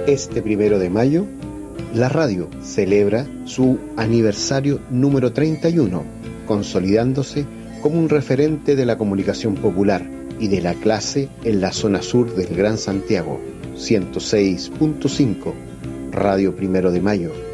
Este 1 de mayo, la radio celebra su aniversario número 31, consolidándose como un referente de la comunicación popular y de la clase en la zona sur del Gran Santiago. 106.5, Radio 1 de Mayo.